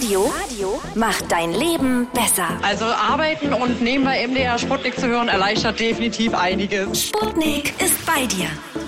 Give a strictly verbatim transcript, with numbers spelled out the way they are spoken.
Radio macht dein Leben besser. Also arbeiten und nebenbei M D R Sputnik zu hören erleichtert definitiv einiges. Sputnik ist bei dir.